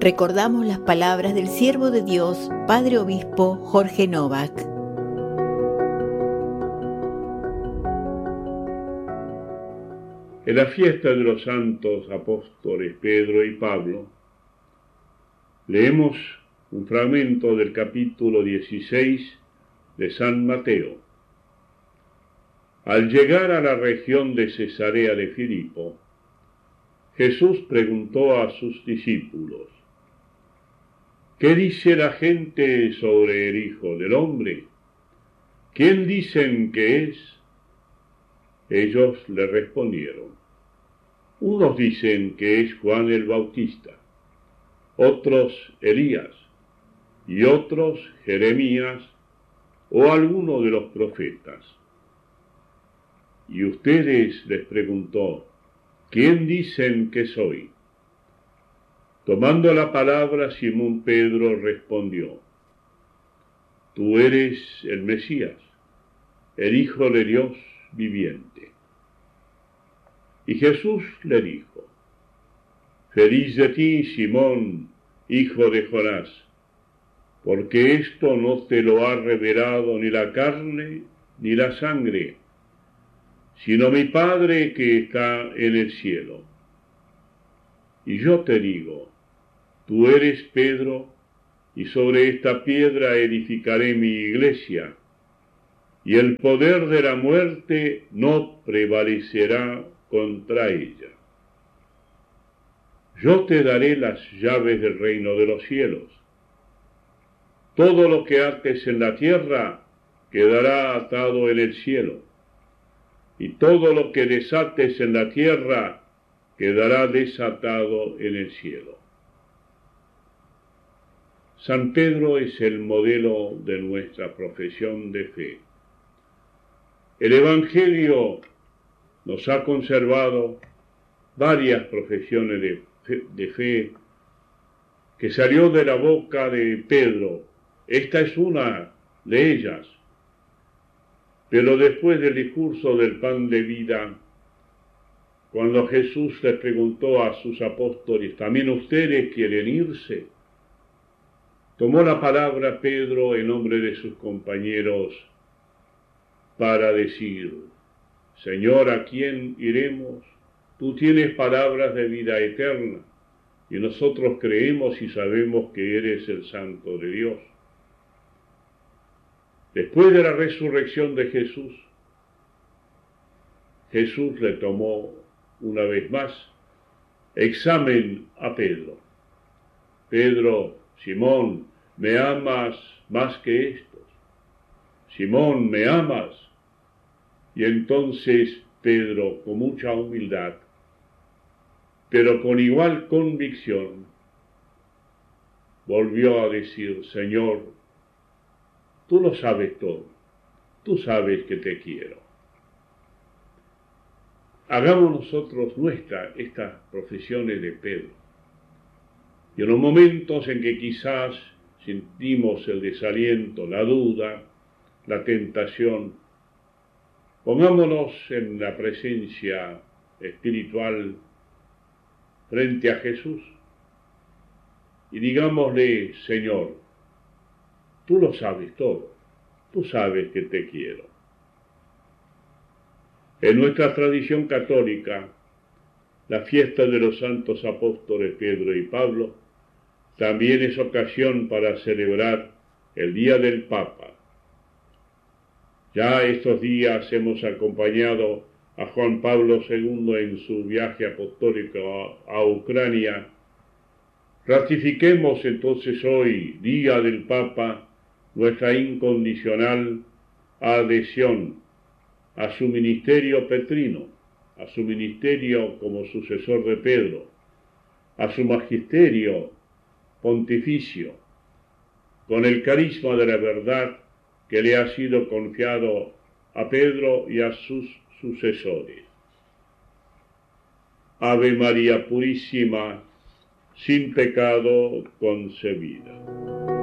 Recordamos las palabras del siervo de Dios, Padre Obispo Jorge Novak. En la fiesta de los santos apóstoles Pedro y Pablo, leemos un fragmento del capítulo 16 de San Mateo. Al llegar a la región de Cesarea de Filipo, Jesús preguntó a sus discípulos: ¿qué dice la gente sobre el Hijo del Hombre? ¿Quién dicen que es? Ellos le respondieron: unos dicen que es Juan el Bautista, otros Elías, y otros Jeremías o alguno de los profetas. Y ustedes, les preguntó, ¿quién dicen que soy? Tomando la palabra, Simón Pedro respondió: tú eres el Mesías, el Hijo de Dios viviente. Y Jesús le dijo: feliz de ti, Simón, hijo de Jonás, porque esto no te lo ha revelado ni la carne ni la sangre, sino mi Padre que está en el cielo. Y yo te digo, tú eres Pedro, y sobre esta piedra edificaré mi iglesia, y el poder de la muerte no prevalecerá contra ella. Yo te daré las llaves del reino de los cielos. Todo lo que ates en la tierra quedará atado en el cielo, y todo lo que desates en la tierra quedará desatado en el cielo. San Pedro es el modelo de nuestra profesión de fe. El Evangelio nos ha conservado varias profesiones de fe que salió de la boca de Pedro. Esta es una de ellas. Pero después del discurso del pan de vida, cuando Jesús le preguntó a sus apóstoles: ¿también ustedes quieren irse?, tomó la palabra Pedro en nombre de sus compañeros para decir: Señor, ¿a quién iremos? Tú tienes palabras de vida eterna, y nosotros creemos y sabemos que eres el Santo de Dios. Después de la resurrección de Jesús, Jesús le tomó una vez más examen a Pedro. Pedro, Simón, ¿me amas más que estos? Simón, ¿me amas? Y entonces Pedro, con mucha humildad, pero con igual convicción, volvió a decir: Señor, tú lo sabes todo, tú sabes que te quiero. Hagamos nosotros estas profesiones de Pedro. Y en los momentos en que quizás sentimos el desaliento, la duda, la tentación, pongámonos en la presencia espiritual frente a Jesús y digámosle: Señor, tú lo sabes todo, tú sabes que te quiero. En nuestra tradición católica, la fiesta de los santos apóstoles Pedro y Pablo también es ocasión para celebrar el Día del Papa. Ya estos días hemos acompañado a Juan Pablo II en su viaje apostólico a Ucrania. Ratifiquemos entonces hoy, Día del Papa, nuestra incondicional adhesión a su ministerio petrino, a su ministerio como sucesor de Pedro, a su magisterio pontificio, con el carisma de la verdad que le ha sido confiado a Pedro y a sus sucesores. Ave María Purísima, sin pecado concebida.